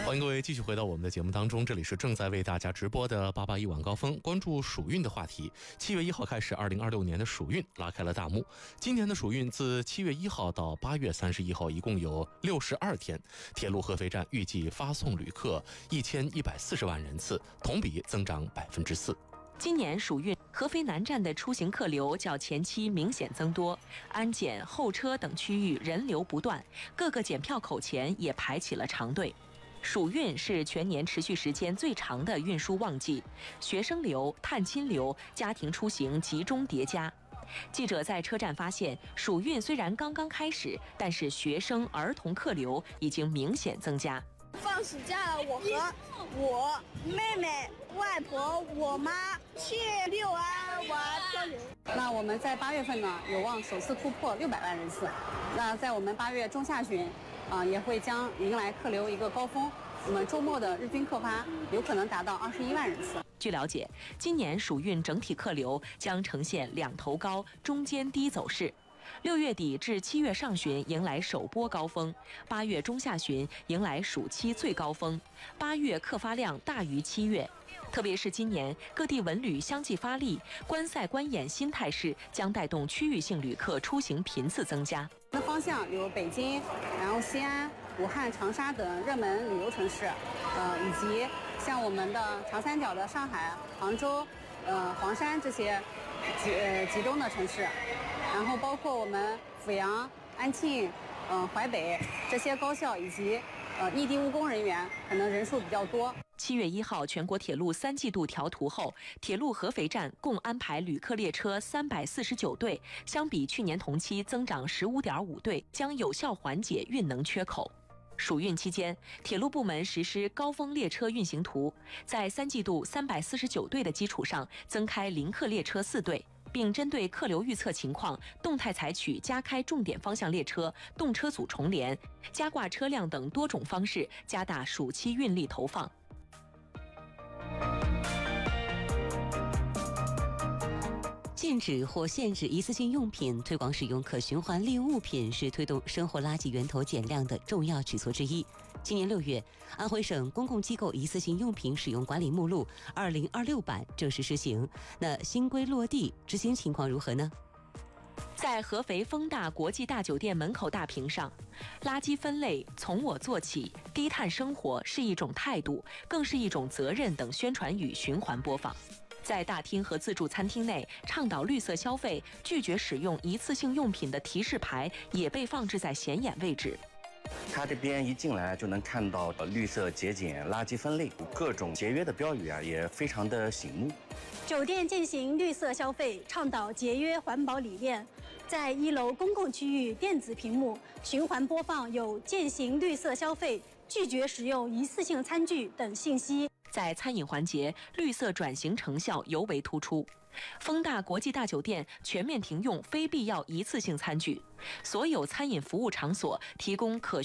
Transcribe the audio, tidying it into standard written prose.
欢迎各位继续回到我们的节目当中，这里是正在为大家直播的881晚高峰，关注暑运的话题。7月1号开始，2026年的暑运拉开了大幕。今年的暑运自7月1号到8月31号，一共有62天。铁路合肥站预计发送旅客1140万人次，同比增长4%。 今年暑运，合肥南站的出行客流较前期明显增多，安检、候车等区域人流不断，各个检票口前也排起了长队。暑运是全年持续时间最长的运输旺季，学生流、探亲流、家庭出行集中叠加。记者在车站发现，暑运虽然刚刚开始，但是学生、儿童客流已经明显增加。 放暑假了，我和我妹妹、外婆、我妈去六安玩漂流。 那我们在8月份呢，有望首次突破600万人次。那在我们8月中下旬，也会将迎来客流一个高峰。我们周末的日均客发有可能达到21万人次。 据了解，今年暑运整体客流将呈现两头高、中间低走势。6月底至7月上旬迎来首波高峰，8月中下旬迎来暑期最高峰，8月客发量大于7月。特别是今年各地文旅相继发力，观赛观演新态势将带动区域性旅客出行频次增加。 的方向有北京，然后西安、武汉、长沙等热门旅游城市，以及像我们的长三角的上海、杭州、黄山这些集中的城市。然后包括我们阜阳、安庆、淮北这些高校以及异地务工人员，可能人数比较多。 7月1号，全国铁路3季度调图后，铁路合肥站共安排旅客列车349对，相比去年同期增长15.5对，将有效缓解运能缺口。暑运期间，铁路部门实施高峰列车运行图，在3季度349对的基础上，增开临客列车4对。并针对客流预测情况，动态采取加开重点方向列车、动车组重联、加挂车辆等多种方式，加大暑期运力投放。 禁止或限制一次性用品，推广使用可循环利用物品是推动生活垃圾源头减量的重要举措之一。今年6月，安徽省公共机构一次性用品使用管理目录2026版正式施行。那新规落地执行情况如何呢？ 在合肥丰大国际大酒店门口大屏上，垃圾分类从我做起，低碳生活是一种态度，更是一种责任等宣传语循环播放。在大厅和自助餐厅内倡导绿色消费、拒绝使用一次性用品的提示牌也被放置在显眼位置。 它这边一进来就能看到绿色节俭、垃圾分类，各种节约的标语也非常的醒目。 酒店进行绿色消费，倡导节约环保理念，在1楼公共区域电子屏幕循环播放有践行绿色消费、拒绝使用一次性餐具等信息。 在餐饮环节，绿色转型成效尤为突出。丰大国际大酒店全面停用非必要一次性餐具，所有餐饮服务场所提供可